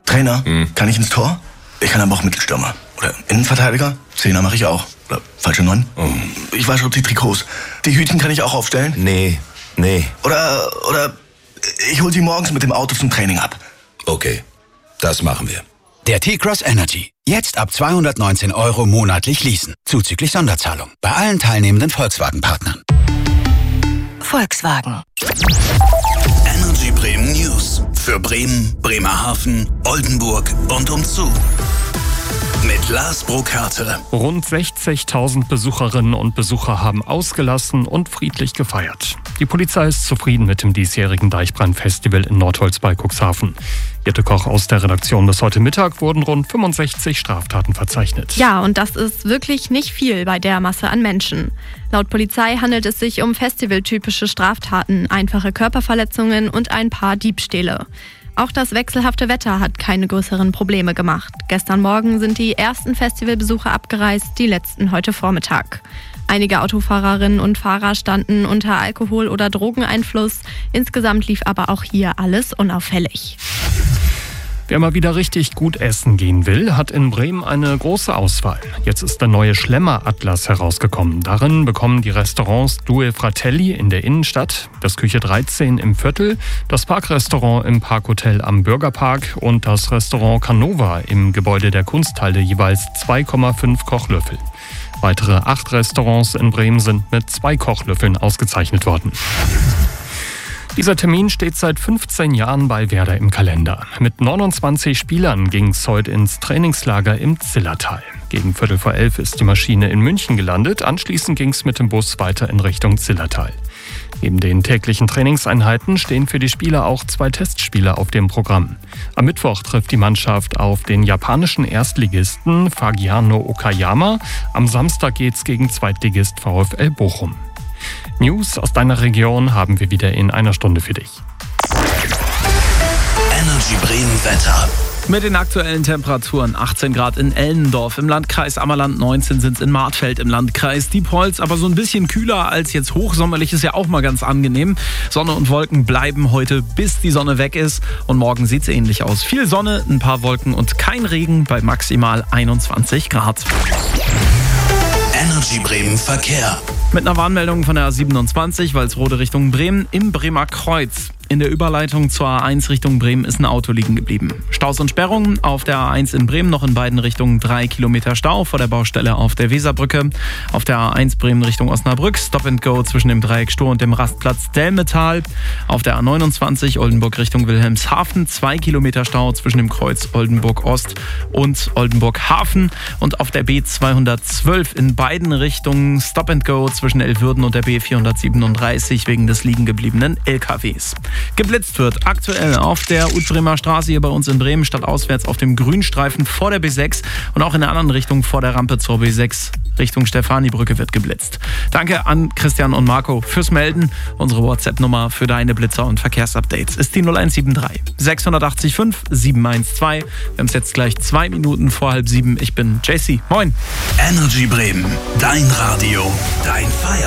Trainer, kann ich ins Tor? Ich kann aber auch Mittelstürmer. Oder Innenverteidiger? Zehner mache ich auch. Oder falsche 9? Ich wasche die Trikots. Die Hütchen kann ich auch aufstellen? Nee. Oder ich hol sie morgens mit dem Auto zum Training ab. Okay, das machen wir. Der T-Cross Energy. Jetzt ab 219 € monatlich leasen. Zuzüglich Sonderzahlung. Bei allen teilnehmenden Volkswagen-Partnern. Volkswagen. Energy Bremen News. Für Bremen, Bremerhaven, Oldenburg und umzu. Mit Lars Burkhardt. Rund 60.000 Besucherinnen und Besucher haben ausgelassen und friedlich gefeiert. Die Polizei ist zufrieden mit dem diesjährigen Deichbrand-Festival in Nordholz bei Cuxhaven. Jette Koch aus der Redaktion. Bis heute Mittag wurden rund 65 Straftaten verzeichnet. Ja, und das ist wirklich nicht viel bei der Masse an Menschen. Laut Polizei handelt es sich um festivaltypische Straftaten, einfache Körperverletzungen und ein paar Diebstähle. Auch das wechselhafte Wetter hat keine größeren Probleme gemacht. Gestern Morgen sind die ersten Festivalbesucher abgereist, die letzten heute Vormittag. Einige Autofahrerinnen und Fahrer standen unter Alkohol- oder Drogeneinfluss. Insgesamt lief aber auch hier alles unauffällig. Wer mal wieder richtig gut essen gehen will, hat in Bremen eine große Auswahl. Jetzt ist der neue Schlemmer-Atlas herausgekommen. Darin bekommen die Restaurants Due Fratelli in der Innenstadt, das Küche 13 im Viertel, das Parkrestaurant im Parkhotel am Bürgerpark und das Restaurant Canova im Gebäude der Kunsthalle jeweils 2,5 Kochlöffel. Weitere 8 Restaurants in Bremen sind mit 2 Kochlöffeln ausgezeichnet worden. Dieser Termin steht seit 15 Jahren bei Werder im Kalender. Mit 29 Spielern ging es heute ins Trainingslager im Zillertal. Gegen 11:15 ist die Maschine in München gelandet. Anschließend ging es mit dem Bus weiter in Richtung Zillertal. Neben den täglichen Trainingseinheiten stehen für die Spieler auch 2 Testspiele auf dem Programm. Am Mittwoch trifft die Mannschaft auf den japanischen Erstligisten Fagiano Okayama. Am Samstag geht's gegen Zweitligist VfL Bochum. News aus deiner Region haben wir wieder in einer Stunde für dich. Energy Bremen Wetter. Mit den aktuellen Temperaturen 18 Grad in Ellendorf, im Landkreis Ammerland 19 sind es in Martfeld im Landkreis Diepholz, aber so ein bisschen kühler als jetzt hochsommerlich ist ja auch mal ganz angenehm. Sonne und Wolken bleiben heute, bis die Sonne weg ist und morgen sieht es ähnlich aus. Viel Sonne, ein paar Wolken und kein Regen bei maximal 21 Grad. Energy Bremen Verkehr. Mit einer Warnmeldung von der A27, Walsrode Richtung Bremen im Bremer Kreuz. In der Überleitung zur A1 Richtung Bremen ist ein Auto liegen geblieben. Staus und Sperrungen auf der A1 in Bremen, noch in beiden Richtungen 3 Kilometer Stau vor der Baustelle auf der Weserbrücke. Auf der A1 Bremen Richtung Osnabrück, Stop and Go zwischen dem Dreieck Stor und dem Rastplatz Delmetal. Auf der A29 Oldenburg Richtung Wilhelmshaven, 2 Kilometer Stau zwischen dem Kreuz Oldenburg Ost und Oldenburg Hafen. Und auf der B212 in beiden Richtungen Stop and Go zwischen Elwürden und der B437 wegen des liegen gebliebenen LKWs. Geblitzt wird aktuell auf der Utbremer Straße hier bei uns in Bremen, stadtauswärts auf dem Grünstreifen vor der B6 und auch in der anderen Richtung vor der Rampe zur B6 Richtung Stefanibrücke wird geblitzt. Danke an Christian und Marco fürs Melden. Unsere WhatsApp-Nummer für deine Blitzer und Verkehrsupdates ist die 0173 680 5 712. Wir haben es jetzt gleich 2 Minuten vor 6:30. Ich bin JC. Moin. Energy Bremen, dein Radio, dein Feier.